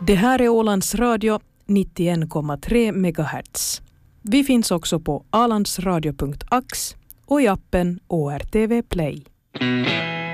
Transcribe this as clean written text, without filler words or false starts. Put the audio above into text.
Det här är Ålands Radio 91,3 MHz. Vi finns också på alandsradio.ax och i appen ORTV Play.